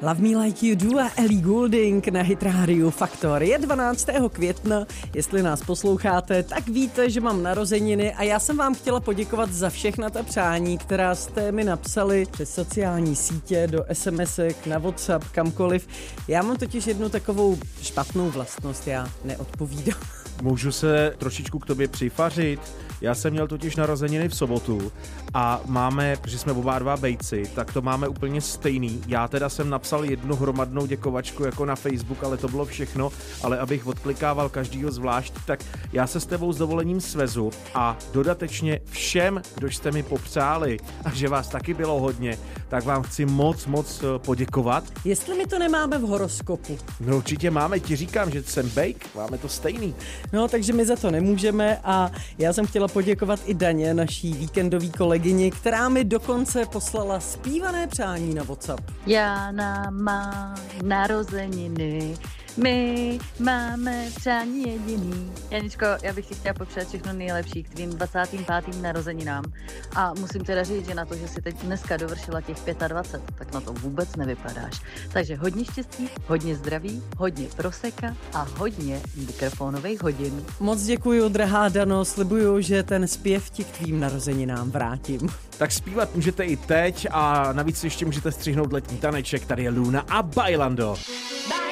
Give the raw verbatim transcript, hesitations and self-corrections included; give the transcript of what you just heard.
Love Me Like You Do a Ellie Goulding na Hit Radio Faktor. Je dvanáctého května, jestli nás posloucháte, tak víte, že mám narozeniny a já jsem vám chtěla poděkovat za všechna ta přání, která jste mi napsali přes sociální sítě, do SMSek, na WhatsApp, kamkoliv. Já mám totiž jednu takovou špatnou vlastnost, já neodpovídám. Můžu se trošičku k tobě přifařit? Já jsem měl totiž narozeniny v sobotu a máme, protože jsme oba dva bejci, tak to máme úplně stejný. Já teda jsem napsal jednu hromadnou děkovačku jako na Facebook, ale to bylo všechno, ale abych odklikával každýho zvlášť, tak já se s tebou s dovolením svezu a dodatečně všem, kdo jste mi popřáli a že vás taky bylo hodně, tak vám chci moc, moc poděkovat. Jestli my to nemáme v horoskopu. No určitě máme, ti říkám, že jsem bejk, máme to stejný. No, takže my za to nemůžeme a já jsem chtěla poděkovat i Daně, naší víkendový kolegyni, která mi dokonce poslala zpívané přání na WhatsApp. Jana má narozeniny, my máme přání jediný. Janičko, já bych ti chtěla popřát všechno nejlepší k tvým dvacátým pátým narozeninám. A musím teda říct, že na to, že si teď dneska dovršila těch dvacet pět, tak na to vůbec nevypadáš. Takže hodně štěstí, hodně zdraví, hodně proseka a hodně mikrofonových hodin. Moc děkuju, drahá Dano, slibuju, že ten zpěv ti k tvým narozeninám vrátím. Tak zpívat můžete i teď a navíc ještě můžete střihnout letní taneček. Tady je Luna a Bailando.